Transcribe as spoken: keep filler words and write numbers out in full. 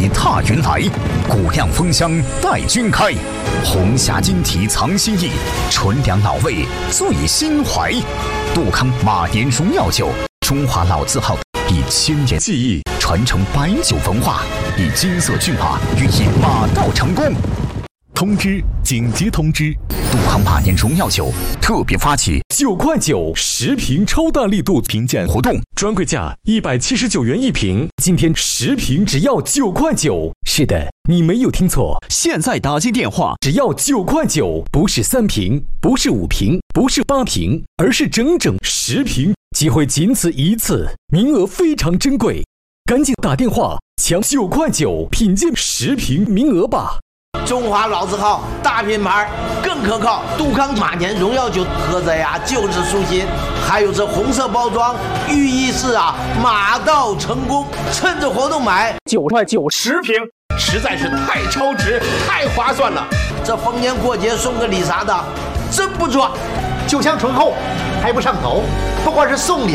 你踏云来，古亮风香待君开。红霞金蹄藏新意，纯粮老味醉心怀。杜康马年荣耀酒，中华老字号，以千年技艺传承白酒文化，以金色骏马寓意马到成功。通知！紧急通知！杜康马年荣耀酒特别发起九块九十瓶超大力度评鉴活动， 专柜价一百七十九元一瓶，今天十瓶只要九块九。是的，你没有听错， 现在打进电话只要九块九，不是三瓶，不是五瓶，不是八瓶，而是整整十瓶，机会仅此一次，名额非常珍贵，赶紧打电话抢九块九品鉴十瓶名额吧。 中华老字号大品牌更可靠，杜康马年荣耀酒喝着呀就是舒心，还有这红色包装，寓意是啊马到成功。趁着活动买九块九十瓶，实在是太超值，太划算了。 这逢年过节送个礼啥的，真不错。 酒香醇厚，还不上头，不管是送礼